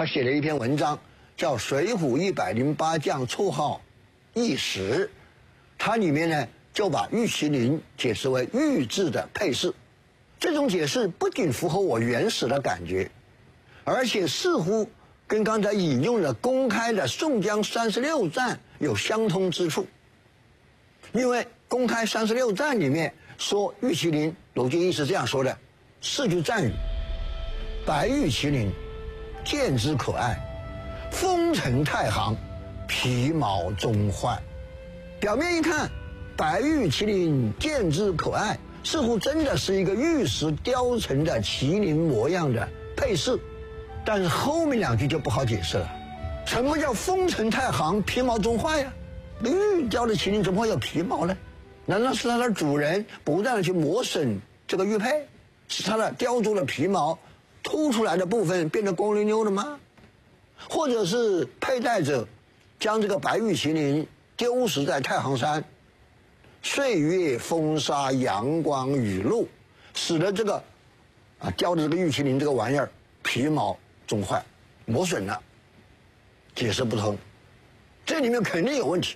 他写了一篇文章，叫《水浒108将绰号一时》，它里面呢就把玉麒麟解释为玉质的配饰。这种解释不仅符合我原始的感觉，而且似乎跟刚才引用的公开的宋江36战有相通之处。因为公开36战里面说玉麒麟，鲁俊义是这样说的：4句战语：白玉麒麟，见之可爱，风尘太行，皮毛终坏。表面一看，白玉麒麟见之可爱，似乎真的是一个玉石雕成的麒麟模样的配饰，但是后面2句就不好解释了。什么叫风尘太行，皮毛终坏呀？玉雕的麒麟怎么会有皮毛呢？难道是它的主人不断的去磨损这个玉佩，使它的雕出的皮毛凸出来的部分变得光溜溜的吗？或者是佩戴者将这个白玉麒麟丢失在太行山，岁月风沙阳光雨露，使得这个雕的这个玉麒麟这个玩意儿皮毛终坏磨损了，解释不通，这里面肯定有问题。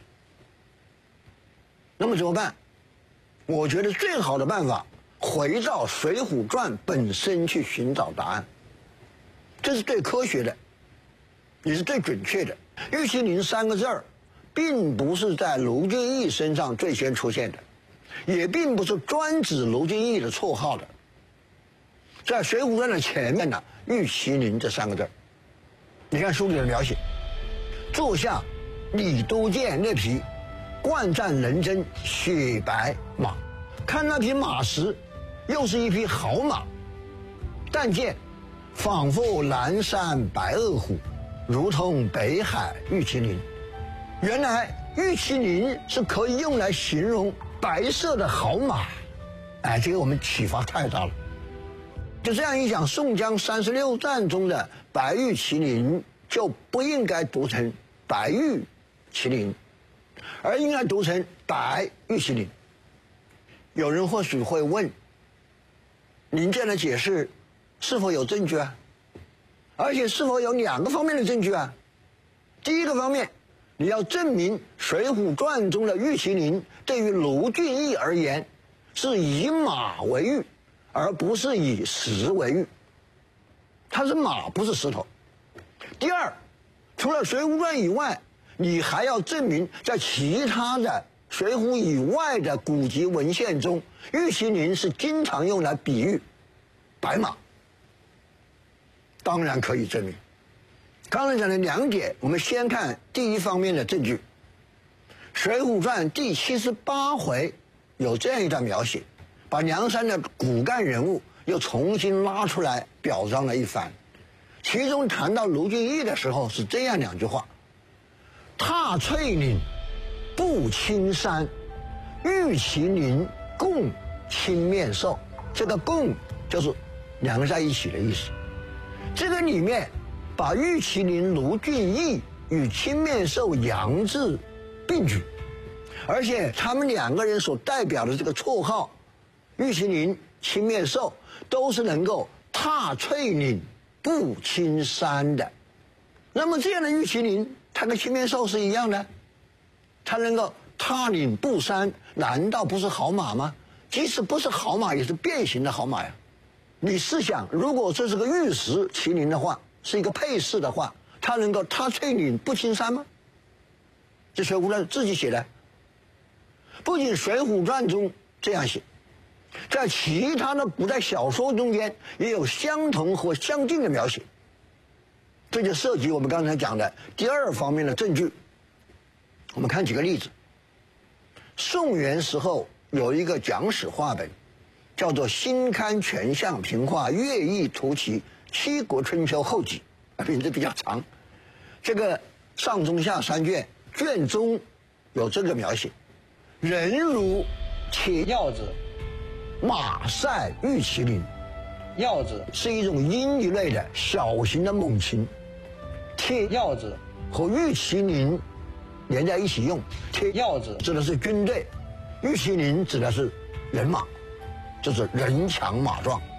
那么怎么办？我觉得最好的办法回到《水浒传》本身去寻找答案，这是最科学的，也是最准确的。玉麒麟3个字儿并不是在卢俊义身上最先出现的，也并不是专指卢俊义的绰号的。在《水浒传》的前面呢，玉麒麟这3个字儿，你看书里的描写：坐下李都监那匹冠战人真雪白马，看那匹马时，又是一匹好马。但见仿佛南山白额虎，如同北海玉麒麟。原来玉麒麟是可以用来形容白色的好马，这个我们启发太大了。就这样一讲，宋江36战中的白玉麒麟就不应该读成白玉麒麟，而应该读成白玉麒麟。有人或许会问，您这样的解释是否有证据啊？而且是否有2个方面的证据啊？第一个方面，你要证明《水浒传》中的玉麒麟对于卢俊义而言是以马为玉，而不是以石为玉，它是马不是石头。第二，除了《水浒传》以外，你还要证明在其他的水浒以外的古籍文献中，玉麒麟是经常用来比喻白马。当然可以证明。刚才讲的2点，我们先看第一方面的证据。《水浒传》第78回有这样一段描写，把梁山的骨干人物又重新拉出来表彰了一番。其中谈到卢俊义的时候是这样2句话：踏翠岭，步青山，玉麒麟共青面兽。这个共就是2个在一起的意思。这个里面把玉麒麟卢俊义与青面兽杨志并举，而且他们2个人所代表的这个绰号玉麒麟、青面兽都是能够踏翠岭步青山的。那么这样的玉麒麟，它跟青面兽是一样的，它能够踏岭步山，难道不是好马吗？即使不是好马，也是变形的好马呀。你试想，如果这是个玉石麒麟的话，是一个配饰的话，它能够踏翠岭步青山吗？这《水浒传》自己写的。不仅《水浒传》中这样写，在其他的古代小说中间也有相同或相近的描写。这就涉及我们刚才讲的第2方面的证据。我们看几个例子。宋元时候有一个讲史话本，叫做《新刊全相评话乐毅图奇七国春秋后记》，名字比较长。这个上中下3卷，卷中有这个描写：人如铁鹞子，马赛玉麒麟。鹞子是一种鹰一类的小型的猛禽，铁鹞子和玉麒麟连在一起用。铁鹞子指的是军队，玉麒麟指的是人马，就是人强马壮。